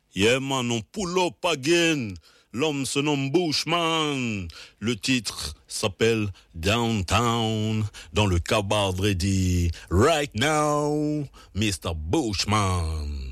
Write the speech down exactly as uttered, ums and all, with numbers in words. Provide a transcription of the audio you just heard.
Yeah man, on pull up again. L'homme se nomme Bushman. Le titre s'appelle Downtown. Dans le Cabard Ready. Right now, mister Bushman.